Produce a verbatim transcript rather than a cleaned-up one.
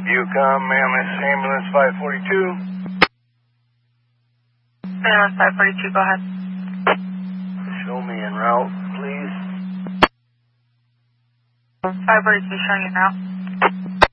Yukon, manless ambulance five forty-two. Ambulance five forty-two, go ahead. Show me en route, please. five forty-two showing you now.